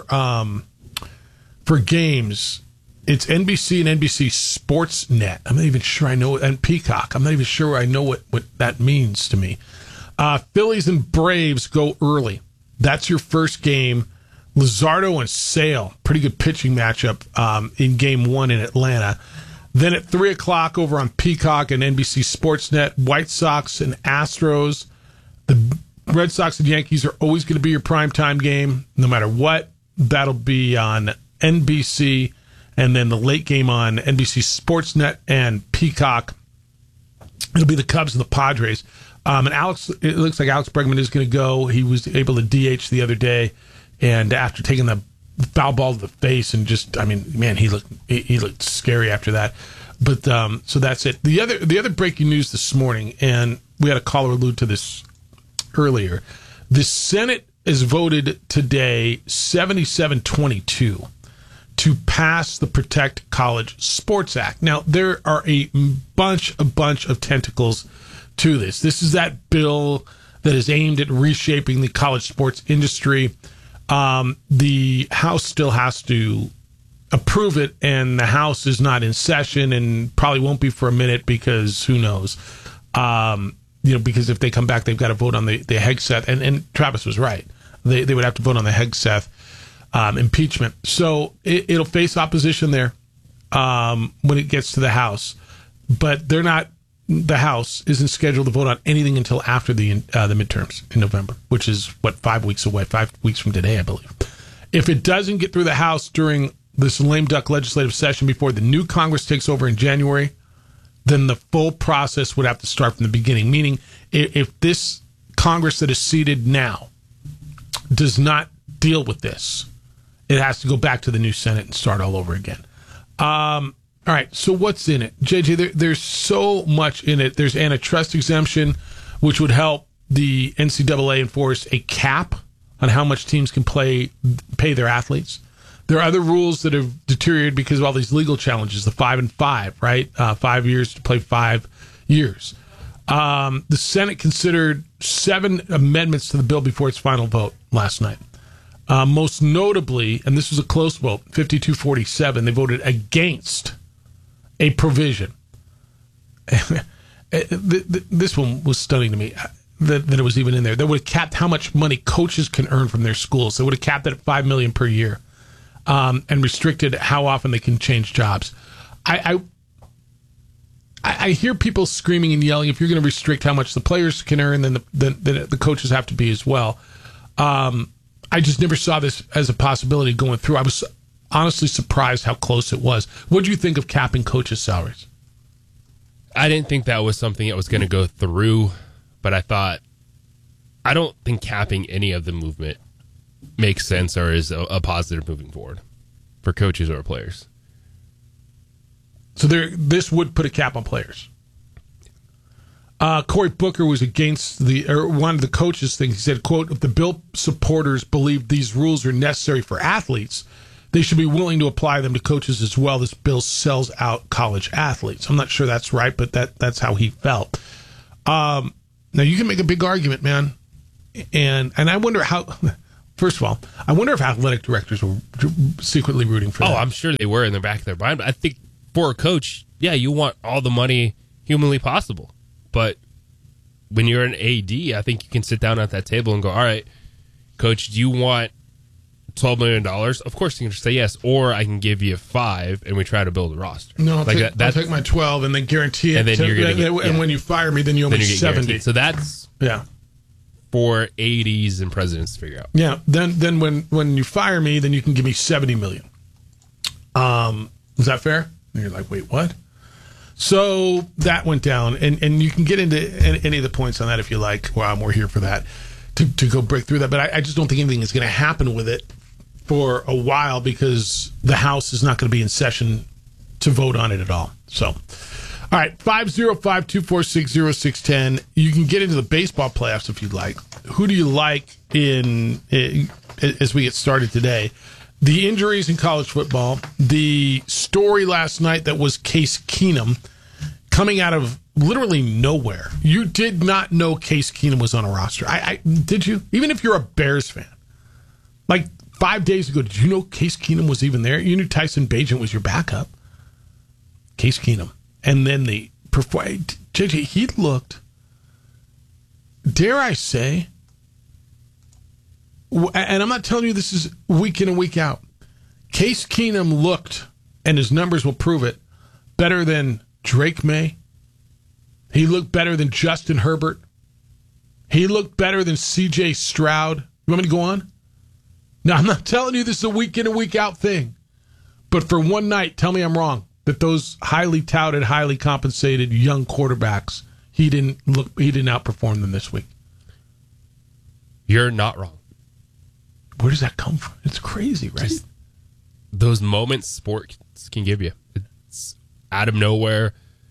Speaker 10: games, it's NBC and NBC Sportsnet. I'm not even sure I know, and Peacock. I'm not even sure I know what that means to me. Phillies and Braves go early. That's your first game. Luzardo and Sale, pretty good pitching matchup in Game 1 in Atlanta. Then at 3 o'clock over on Peacock and NBC Sportsnet, White Sox and Astros. The Red Sox and Yankees are always going to be your primetime game, no matter what. That'll be on NBC. And then the late game on NBC Sportsnet and Peacock, it'll be the Cubs and the Padres. And it looks like Alex Bregman is going to go. He was able to DH the other day, and after taking the foul ball to the face, and just, I mean, man, he looked scary after that. But so that's it. The other breaking news this morning, and we had a caller allude to this earlier. The Senate has voted today 77-22 to pass the Protect College Sports Act. Now, there are a bunch of tentacles to this. This is that bill that is aimed at reshaping the college sports industry. The House still has to approve it, and the House is not in session and probably won't be for a minute because who knows? Because if they come back, they've got to vote on the Hegseth, and Travis was right. They would have to vote on the Hegseth impeachment. So it'll face opposition there when it gets to the House, but they're not. The House isn't scheduled to vote on anything until after the midterms in November, which is, 5 weeks away, 5 weeks from today, I believe. If it doesn't get through the House during this lame duck legislative session before the new Congress takes over in January, then the full process would have to start from the beginning, meaning if this Congress that is seated now does not deal with this, it has to go back to the new Senate and start all over again. All right, so what's in it? JJ, there's so much in it. There's antitrust exemption, which would help the NCAA enforce a cap on how much teams can pay their athletes. There are other rules that have deteriorated because of all these legal challenges, the 5 and 5, right? 5 years to play 5 years. The Senate considered 7 amendments to the bill before its final vote last night. Most notably, and this was a close vote, 52-47, they voted against a provision. This one was stunning to me, that it was even in there. They would have capped how much money coaches can earn from their schools. They would have capped it at $5 million per year, and restricted how often they can change jobs. I hear people screaming and yelling, if you're going to restrict how much the players can earn, then the coaches have to be as well. I just never saw this as a possibility going through. honestly surprised how close it was. What do you think of capping coaches' salaries?
Speaker 12: I didn't think that was something that was going to go through, but I don't think capping any of the movement makes sense or is a positive moving forward for coaches or players.
Speaker 10: So this would put a cap on players. Cory Booker was against one of the coaches' things. He said, quote, if the bill supporters believe these rules are necessary for athletes, they should be willing to apply them to coaches as well. This bill sells out college athletes. I'm not sure that's right, but that's how he felt. Now, you can make a big argument, man. And I wonder how... First of all, I wonder if athletic directors were secretly rooting for that.
Speaker 12: Oh, I'm sure they were in the back of their mind. But I think for a coach, yeah, you want all the money humanly possible. But when you're an AD, I think you can sit down at that table and go, all right, coach, do you want $12 million? Of course you can say yes, or I can give you $5 million and we try to build a roster.
Speaker 10: No, I'll take my 12 and then guarantee it.
Speaker 12: And then you're going to get,
Speaker 10: and when you fire me, then you owe me 70.
Speaker 12: So that's for ADs and presidents to figure out.
Speaker 10: Yeah. Then when you fire me, then you can give me $70 million. Is that fair? And you're like, wait, what? So that went down, and you can get into any of the points on that if you like. Well, we're here for that, to go break through that. But I just don't think anything is going to happen with it for a while because the House is not going to be in session to vote on it at all. So, all right, 505-246-0610. You can get into the baseball playoffs if you'd like. Who do you like as we get started today? The injuries in college football, the story last night that was Case Keenum coming out of literally nowhere. You did not know Case Keenum was on a roster. Did you? Even if you're a Bears fan. Like 5 days ago, did you know Case Keenum was even there? You knew Tyson Bagent was your backup. Case Keenum. And then JJ, he looked, dare I say, and I'm not telling you this is week in and week out. Case Keenum looked, and his numbers will prove it, better than Drake May. He looked better than Justin Herbert. He looked better than C.J. Stroud. You want me to go on? Now, I'm not telling you this is a week in and week out thing. But for one night, tell me I'm wrong, that those highly touted, highly compensated young quarterbacks, he didn't outperform them this week.
Speaker 12: You're not wrong.
Speaker 10: Where does that come from? It's crazy, right?
Speaker 12: Just those moments sports can give you. It's out of nowhere.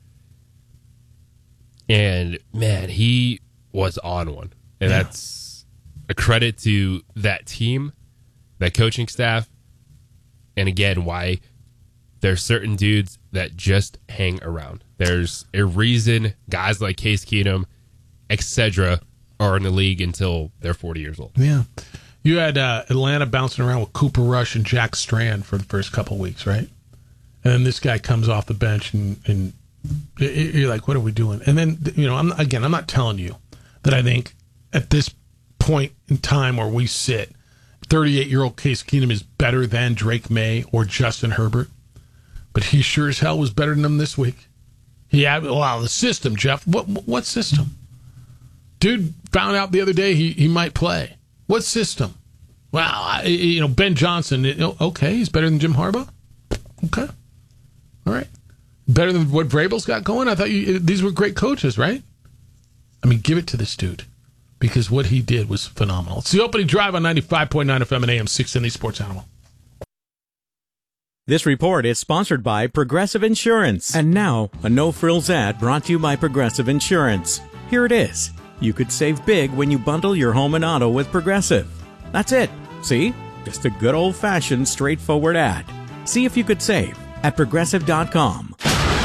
Speaker 12: And, man, he was on one. And that's a credit to that team, that coaching staff, and, again, why there's certain dudes that just hang around. There's a reason guys like Case Keenum, etc., are in the league until they're 40 years old.
Speaker 10: Yeah. You had Atlanta bouncing around with Cooper Rush and Jack Strand for the first couple of weeks, right? And then this guy comes off the bench, and you're like, what are we doing? And then, I'm not telling you that I think at this point in time where we sit, 38-year-old Case Keenum is better than Drake May or Justin Herbert, but he sure as hell was better than them this week. The system, Jeff. What system? Dude found out the other day he might play. What system? Well, Ben Johnson. Okay, he's better than Jim Harbaugh. Okay, all right. Better than what Vrabel's got going. I thought these were great coaches, right? I mean, give it to this dude because what he did was phenomenal. It's the opening drive on 95.9 FM and AM 670 Sports Animal.
Speaker 7: This report is sponsored by Progressive Insurance. And now, a no-frills ad brought to you by Progressive Insurance. Here it is. You could save big when you bundle your home and auto with Progressive. That's it. See? Just a good old-fashioned, straightforward ad. See if you could save at Progressive.com.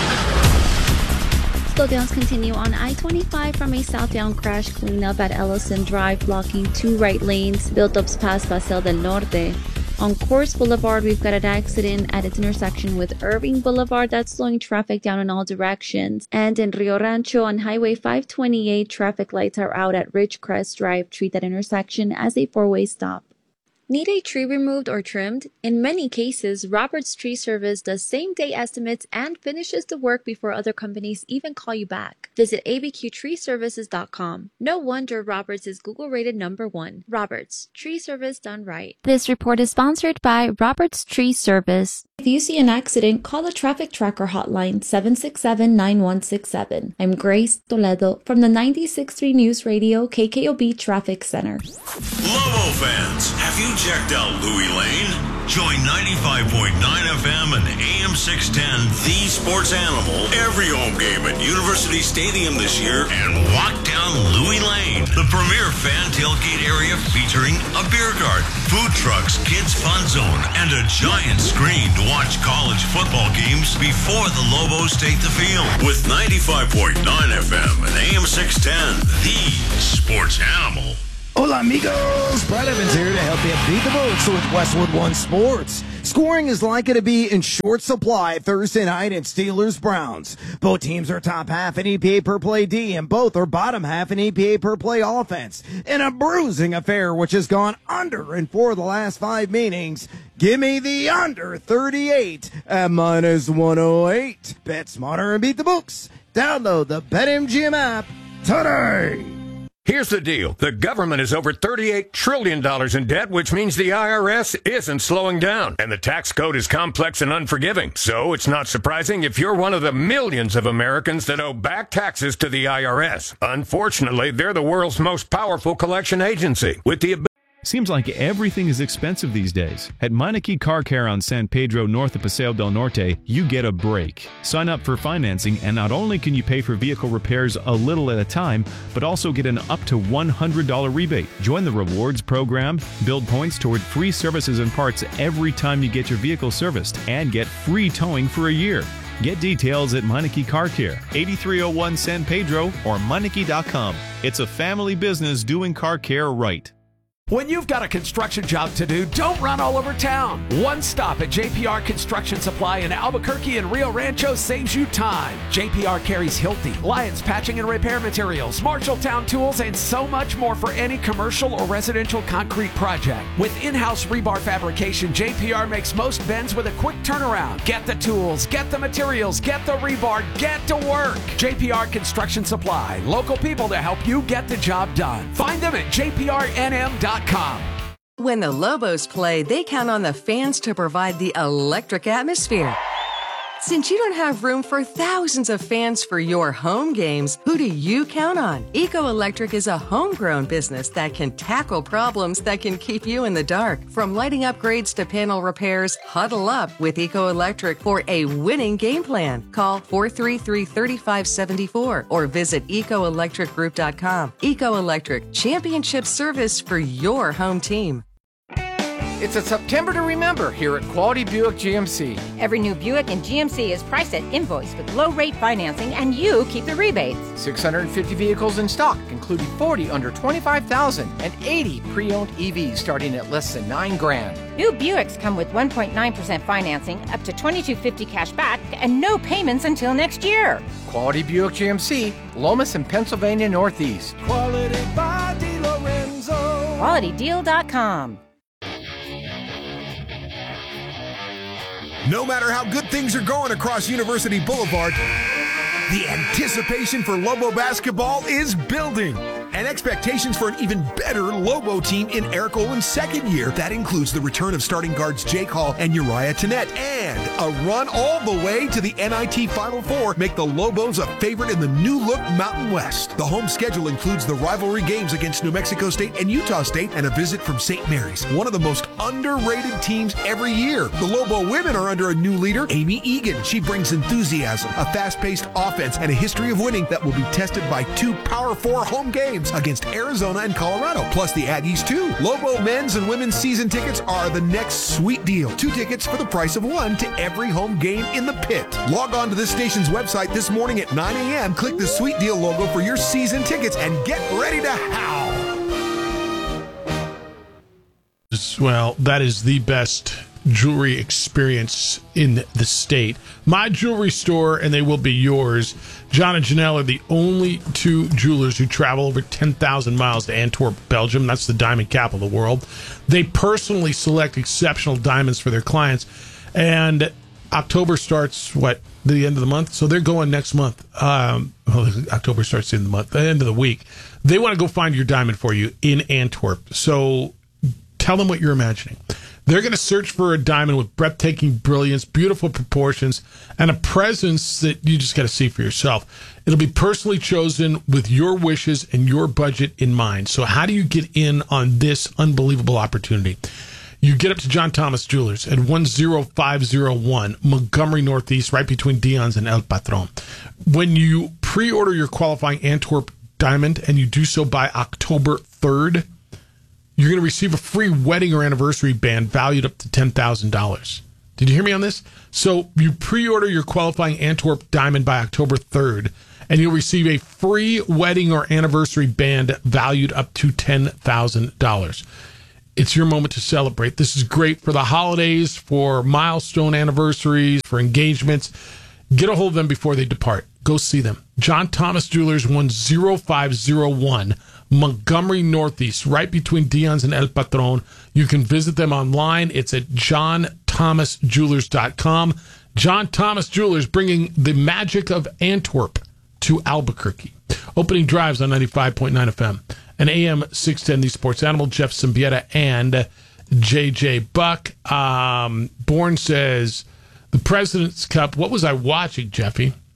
Speaker 15: Slowdowns continue on I-25 from a southbound crash cleanup at Ellison Drive, blocking 2 right lanes. Build-ups past Paseo del Norte. On Coors Boulevard, we've got an accident at its intersection with Irving Boulevard that's slowing traffic down in all directions. And in Rio Rancho on Highway 528, traffic lights are out at Ridgecrest Drive. Treat that intersection as a 4-way stop. Need a tree removed or trimmed? In many cases, Roberts Tree Service does same-day estimates and finishes the work before other companies even call you back. Visit abqtreeservices.com. No wonder Roberts is Google-rated #1. Roberts, tree service done right. This report is sponsored by Roberts Tree Service. If you see an accident, call the Traffic Tracker hotline 767-9167. I'm Grace Toledo from the 96.3 News Radio KKOB Traffic Center.
Speaker 8: Lobo fans, have you checked out Louis Lane? Join 95.9 FM and AM 610, The Sports Animal, every home game at University Stadium this year and walk down Louis Lane, the premier fan tailgate area featuring a beer garden, food trucks, kids fun zone, and a giant screen to watch college football games before the Lobos take the field. With 95.9 FM and AM 610, The Sports Animal.
Speaker 9: Hola amigos, Brad Evans here to help you beat the boats with Westwood One Sports. Scoring is likely to be in short supply Thursday night in Steelers-Browns. Both teams are top half in EPA per play D, and both are bottom half in EPA per play offense. In a bruising affair which has gone under in 4 of the last 5 meetings, give me the under 38 at -108. Bet smarter and beat the books. Download the BetMGM app today.
Speaker 27: Here's the deal. The government is over $38 trillion in debt, which means the IRS isn't slowing down. And the tax code is complex and unforgiving. So it's not surprising if you're one of the millions of Americans that owe back taxes to the IRS. Unfortunately, they're the world's most powerful collection agency. With the
Speaker 20: Seems like everything is expensive these days. At Meineke Car Care on San Pedro north of Paseo del Norte, you get a break. Sign up for financing, and not only can you pay for vehicle repairs a little at a time, but also get an up to $100 rebate. Join the rewards program, build points toward free services and parts every time you get your vehicle serviced, and get free towing for a year. Get details at Meineke Car Care, 8301 San Pedro, or Meineke.com. It's a family business doing car care right.
Speaker 19: When you've got a construction job to do, don't run all over town. One stop at JPR Construction Supply in Albuquerque and Rio Rancho saves you time. JPR carries Hilti, Lyons Patching and Repair Materials, Marshalltown Tools, and so much more for any commercial or residential concrete project. With in-house rebar fabrication, JPR makes most bends with a quick turnaround. Get the tools, get the materials, get the rebar, get to work. JPR Construction Supply, local people to help you get the job done. Find them at jprnm.com.
Speaker 18: When the Lobos play, they count on the fans to provide the electric atmosphere. Since you don't have room for thousands of fans for your home games, who do you count on? Eco Electric is a homegrown business that can tackle problems that can keep you in the dark. From lighting upgrades to panel repairs, huddle up with Eco Electric for a winning game plan. Call 433-3574 or visit ecoelectricgroup.com. Eco Electric, championship service for your home team.
Speaker 2: It's a September to remember here at Quality Buick GMC.
Speaker 3: Every new Buick in GMC is priced at invoice with low-rate financing, and you keep the rebates.
Speaker 2: 650 vehicles in stock, including 40 under $25,000 and 80 pre-owned EVs starting at less than $9,000.
Speaker 3: New Buicks come with 1.9% financing, up to $2,250 cash back, and no payments until next year.
Speaker 2: Quality Buick GMC, Lomas and Pennsylvania Northeast.
Speaker 4: Quality by DeLorenzo.
Speaker 3: QualityDeal.com.
Speaker 5: No matter how good things are going across University Boulevard, the anticipation for Lobo basketball is building. And expectations for an even better Lobo team in Eric Olin's second year. That includes the return of starting guards Jake Hall and Uriah Tennette, and a run all the way to the NIT Final Four make the Lobos a favorite in the new-look Mountain West. The home schedule includes the rivalry games against New Mexico State and Utah State, and a visit from St. Mary's, one of the most underrated teams every year. The Lobo women are under a new leader, Amy Egan. She brings enthusiasm, a fast-paced offense, and a history of winning that will be tested by 2 Power 4 home games against Arizona and Colorado, plus the Aggies too. Lobo men's and women's season tickets are the next sweet deal. 2 tickets for the price of 1 to every home game in the pit. Log on to this station's website this morning at 9 a.m. Click the Sweet Deal logo for your season tickets and get ready to howl.
Speaker 10: Well, that is the best jewelry experience in the state. My Jewelry Store, and they will be yours. John and Janelle are the only two jewelers who travel over 10,000 miles to Antwerp, Belgium. That's the diamond capital of the world. They personally select exceptional diamonds for their clients. And October starts, the end of the month? So they're going next month. October starts in the month, the end of the week. They want to go find your diamond for you in Antwerp. So tell them what you're imagining. They're going to search for a diamond with breathtaking brilliance, beautiful proportions, and a presence that you just got to see for yourself. It'll be personally chosen with your wishes and your budget in mind. So how do you get in on this unbelievable opportunity? You get up to John Thomas Jewelers at 10501 Montgomery Northeast, right between Dion's and El Patron. When you pre-order your qualifying Antwerp diamond, and you do so by October 3rd, you're going to receive a free wedding or anniversary band valued up to $10,000. Did you hear me on this? So you pre-order your qualifying Antwerp diamond by October 3rd, and you'll receive a free wedding or anniversary band valued up to $10,000. It's your moment to celebrate. This is great for the holidays, for milestone anniversaries, for engagements. Get a hold of them before they depart. Go see them. John Thomas Jewelers, 10501 Montgomery Northeast, right between Dion's and El Patron. You can visit them online. It's at johnthomasjewelers.com. John Thomas Jewelers, bringing the magic of Antwerp to Albuquerque. Opening drives on 95.9 FM. And AM 610, the Sports Animal, Jeff Symbieta and JJ Buck. Bourne says, the President's Cup. What was I watching, Jeffy?